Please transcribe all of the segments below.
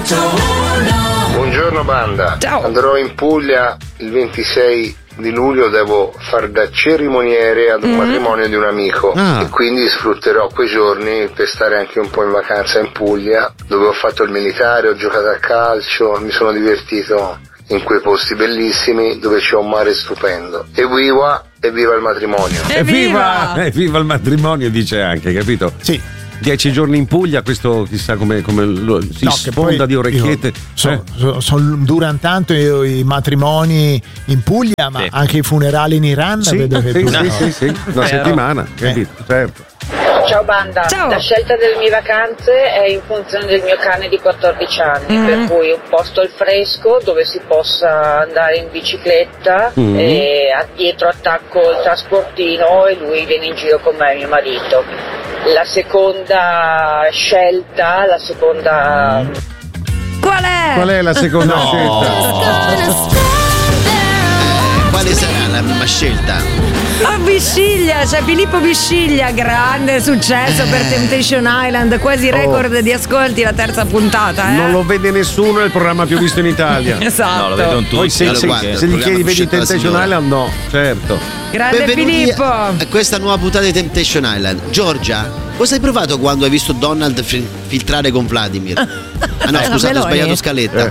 Buongiorno banda. Ciao. Andrò in Puglia il 26 di luglio, devo far da cerimoniere ad un matrimonio di un amico e quindi sfrutterò quei giorni per stare anche un po' in vacanza in Puglia, dove ho fatto il militare, ho giocato a calcio, mi sono divertito in quei posti bellissimi dove c'è un mare stupendo. Evviva il matrimonio. Evviva! Viva il matrimonio, dice anche, capito? Sì. 10 giorni in Puglia, questo chissà come si sfonda di orecchiette. Durano tanto i matrimoni in Puglia, ma anche i funerali in Iran. Vedo che sì, una settimana, capito? Certo. Ciao banda, Ciao. La scelta delle mie vacanze è in funzione del mio cane di 14 anni, per cui un posto al fresco dove si possa andare in bicicletta e dietro attacco il trasportino e lui viene in giro con me e mio marito. La seconda scelta, Qual è la seconda scelta? Quale sarà la prima scelta? Bisciglia, c'è Filippo Bisciglia, grande successo per Temptation Island, quasi record di ascolti la terza puntata. Non lo vede nessuno, è il programma più visto in Italia. Esatto. No, lo vedono tutti. Poi se gli chiedi vedi Temptation Island, no, certo. Grande Benvenuti Filippo. a questa nuova puntata di Temptation Island. Giorgia, cosa hai provato quando hai visto Donald filtrare con Vladimir? Ah no, scusate, ho sbagliato scaletta.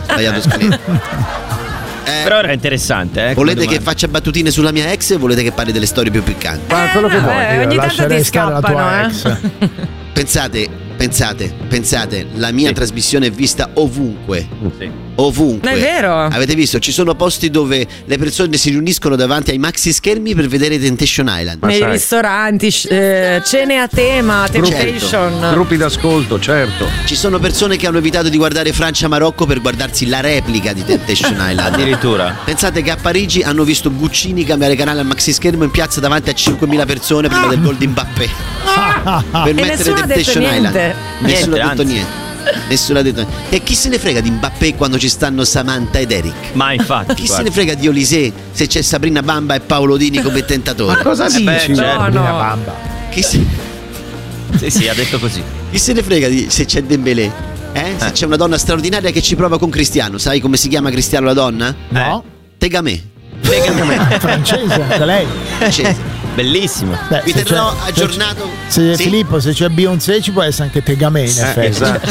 Però era interessante, Volete che faccia battutine sulla mia ex o volete che parli delle storie più piccanti? Quello che vuoi. Ogni tanto lascerei ti stare la tua scappano, ex. Pensate, la mia trasmissione è vista ovunque. Sì. Ovunque. È vero. Avete visto? Ci sono posti dove le persone si riuniscono davanti ai maxi schermi per vedere Temptation Island. Nei ristoranti, cene a tema, Temptation. Gruppi d'ascolto, certo. Ci sono persone che hanno evitato di guardare Francia-Marocco per guardarsi la replica di Temptation Island. Addirittura. Pensate che a Parigi hanno visto Guccini cambiare canale al maxi schermo in piazza davanti a 5.000 persone prima del gol di Mbappé. Per mettere nessuno ha detto Temptation Island. niente. Nessuno ha detto Anzi. niente. Nessuno ha detto. E chi se ne frega di Mbappé quando ci stanno Samantha ed Eric? Ma infatti. Chi se ne frega di Olise se c'è Sabrina Bamba e Paolo Dini come tentatore? Ma cosa dici? certo. No. Chi se Sì, ha detto così. ne frega se c'è Dembélé? Se c'è una donna straordinaria che ci prova con Cristiano. Sai come si chiama Cristiano la donna? No? Tegamé. Francese, da lei. Bellissimo. Beh, Vi se terrò c'è- aggiornato. Se Sì. Filippo, se c'è Beyoncé ci può essere anche Tegamé in effetti. Esatto.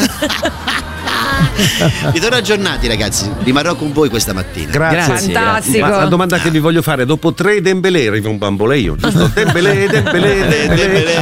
Vi terrò aggiornati, ragazzi. Rimarrò con voi questa mattina. Grazie. Fantastico. Ma la domanda che vi voglio fare, dopo 3 Dembélé arriva un bamboleio, giusto? Dembélé.